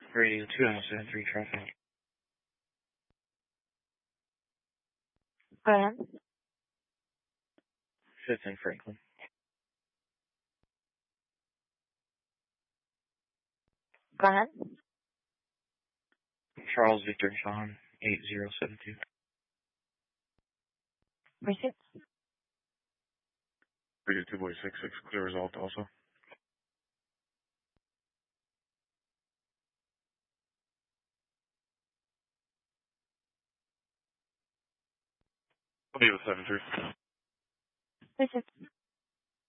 Radio 2973 traffic. Go ahead. 5th and Franklin. Go ahead. Charles Victor John 8072. Receipt. Radio 2.66, clear result also. I'll be with 7-3. Receipt.